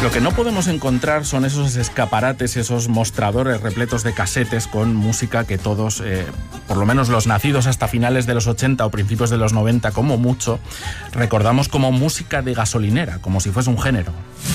Lo que no podemos encontrar son esos escaparates, esos mostradores repletos de casetes con música que todos, por lo menos los nacidos hasta finales de los 80 o principios de los 90, como mucho, recordamos como música de gasolinera, como si fuese un género.